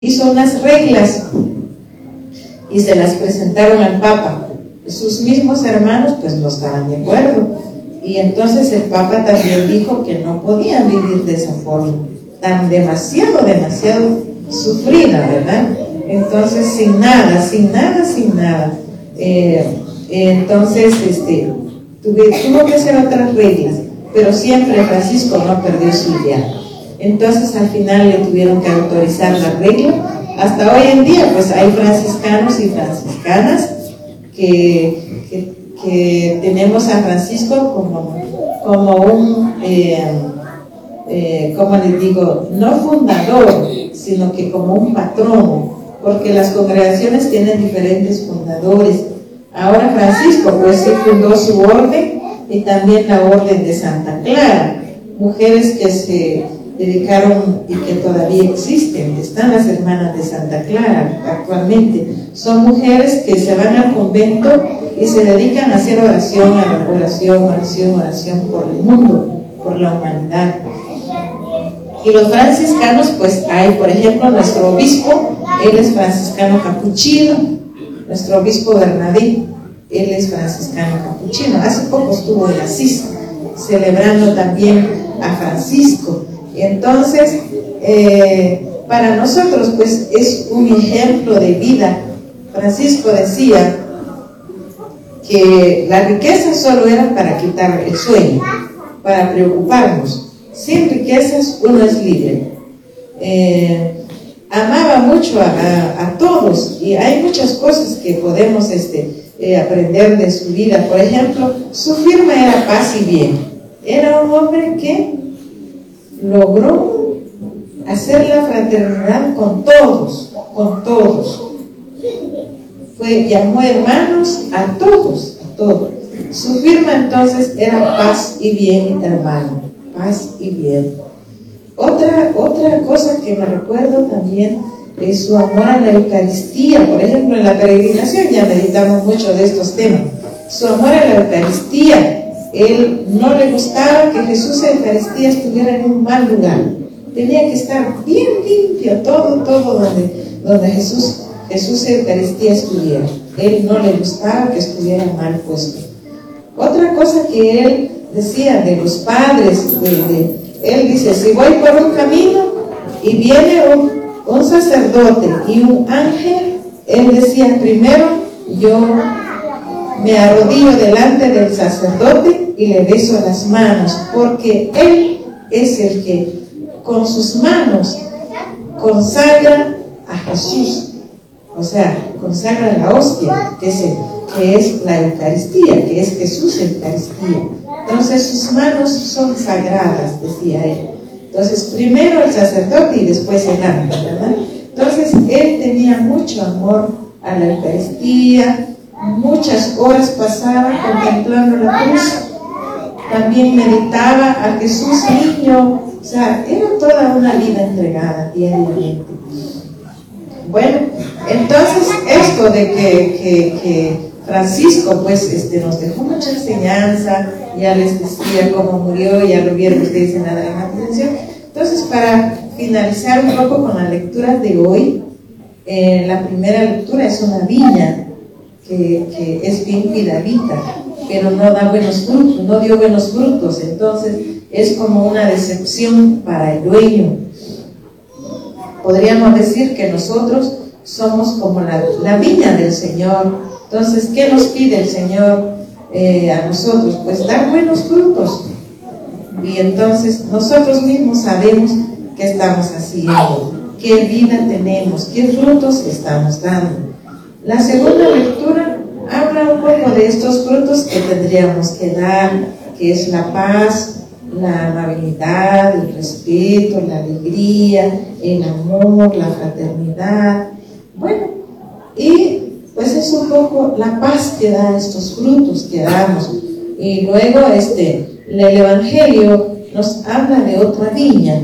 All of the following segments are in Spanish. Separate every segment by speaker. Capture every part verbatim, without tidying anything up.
Speaker 1: hizo unas reglas y se las presentaron al Papa. Sus mismos hermanos pues no estaban de acuerdo, y entonces el Papa también dijo que no podían vivir de esa forma, tan demasiado, demasiado sufrida, ¿verdad? Entonces sin nada, sin nada, sin nada. Eh, entonces este, tuve, tuvo que hacer otras reglas, pero siempre Francisco no perdió su ideal. Entonces al final le tuvieron que autorizar la regla. Hasta hoy en día pues hay franciscanos y franciscanas que, que, que tenemos a Francisco como, como un, eh, eh, como les digo, no fundador, sino que como un patrono, porque las congregaciones tienen diferentes fundadores. Ahora Francisco pues se fundó su orden, y también la orden de Santa Clara, mujeres que se dedicaron y que todavía existen. Están las hermanas de Santa Clara actualmente. Son mujeres que se van al convento y se dedican a hacer oración, a la oración, oración, oración por el mundo, por la humanidad. Y los franciscanos, pues hay, por ejemplo, nuestro obispo, él es franciscano capuchino, nuestro obispo Bernabé, él es franciscano capuchino. Hace poco estuvo en Asís, celebrando también a Francisco. Entonces, eh, para nosotros, pues, es un ejemplo de vida. Francisco decía que la riqueza solo era para quitar el sueño, para preocuparnos. Sin riquezas uno es libre. Eh, amaba mucho a, a, a todos, y hay muchas cosas que podemos este, eh, aprender de su vida. Por ejemplo, su firma era paz y bien. Era un hombre que logró hacer la fraternidad con todos, con todos. Fue, llamó hermanos a todos, a todos. Su firma entonces era paz y bien, hermano, paz y bien. Otra, otra cosa que me recuerdo también es su amor a la Eucaristía. Por ejemplo, en la peregrinación ya meditamos mucho de estos temas. Su amor a la Eucaristía. Él no le gustaba que Jesús en Eucaristía estuviera en un mal lugar. Tenía que estar bien limpio todo, todo donde, donde Jesús, Jesús en Eucaristía estuviera. Él no le gustaba que estuviera mal puesto. Otra cosa que él decía de los padres, de, de, él dice, si voy por un camino y viene un, un sacerdote y un ángel, él decía, primero yo me arrodillo delante del sacerdote y le beso las manos, porque él es el que con sus manos consagra a Jesús, o sea, consagra la hostia, que es, el, que es la Eucaristía, que es Jesús en Eucaristía. Entonces sus manos son sagradas, decía él. Entonces primero el sacerdote y después el ángel, ¿verdad? Entonces él tenía mucho amor a la Eucaristía. Muchas horas pasaba contemplando la cruz. También meditaba a Jesús niño. O sea, era toda una vida entregada diariamente. Bueno, entonces esto de que, que, que Francisco pues este, nos dejó mucha enseñanza. Ya les decía cómo murió, ya lo vieron ustedes en la dramatización. Entonces, para finalizar un poco con la lectura de hoy, eh, la primera lectura es una viña Que, que es bien cuidadita, pero no da buenos frutos, no dio buenos frutos. Entonces es como una decepción para el dueño. Podríamos decir que nosotros somos como la, la viña del Señor. Entonces, ¿qué nos pide el Señor eh, a nosotros? Pues dar buenos frutos. Y entonces nosotros mismos sabemos qué estamos haciendo, qué vida tenemos, qué frutos estamos dando. La segunda lectura habla un poco de estos frutos que tendríamos que dar, que es la paz, la amabilidad, el respeto, la alegría, el amor, la fraternidad. Bueno, y pues es un poco la paz que da estos frutos que damos. Y luego este, el Evangelio nos habla de otra viña.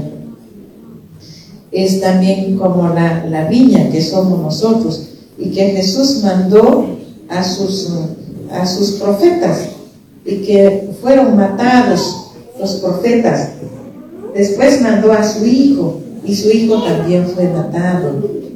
Speaker 1: Es también como la, la viña que somos nosotros, y que Jesús mandó a sus, a sus profetas, y que fueron matados los profetas. Después mandó a su hijo, y su hijo también fue matado.